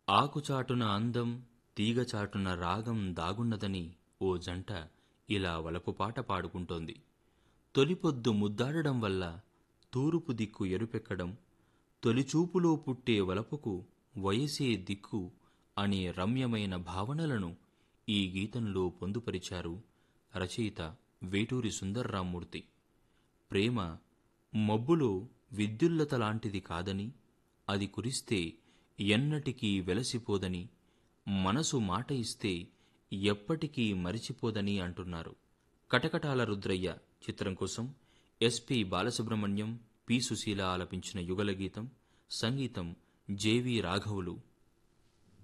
ఆకుచాటున అందం తీగచాటున రాగం దాగున్నదని ఓ జంట ఇలా వలపు పాట పాడుకుంటోంది. తొలిపొద్దు ముద్దాడడం వల్ల తూర్పు దిక్కు ఎరుపెక్కడం, తొలిచూపులో పుట్టే వలపుకు వయసే దిక్కు అనే రమ్యమైన భావనలను ఈ గీతంలో పొందుపరిచారు రచయిత వేటూరి సుందర్రామ్మూర్తి. ప్రేమ మబ్బులో విద్యుల్లత లాంటిది కాదని, అది కురిస్తే ఎన్నటికీ వెలసిపోదని, మనసు మాట ఇస్తే ఎప్పటికీ మరిచిపోదని అంటున్నారు. కటకటాల రుద్రయ్య చిత్రం కోసం ఎస్పి బాలసుబ్రహ్మణ్యం, పి సుశీల ఆలపించిన యుగలగీతం. సంగీతం జెవి రాఘవులు.